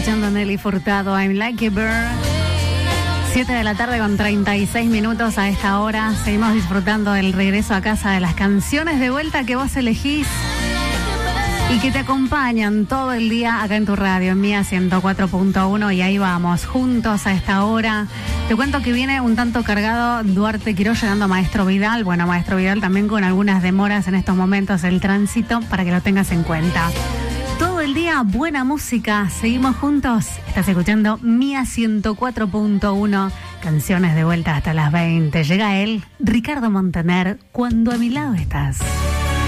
escuchando Nelly Furtado, I'm Like a Bird. 7 de la tarde con 36 minutos a esta hora. Seguimos disfrutando del regreso a casa, de las canciones de vuelta que vos elegís y que te acompañan todo el día acá en tu radio, en Mía 104.1, y ahí vamos, juntos a esta hora. Te cuento que viene un tanto cargado Duarte Quiroz llegando a Maestro Vidal. Bueno, Maestro Vidal también con algunas demoras en estos momentos del tránsito, para que lo tengas en cuenta. Todo el día, buena música, seguimos juntos. Estás escuchando Mía 104.1, canciones de vuelta hasta las 20. Llega él, Ricardo Montaner, Cuando a mi lado estás.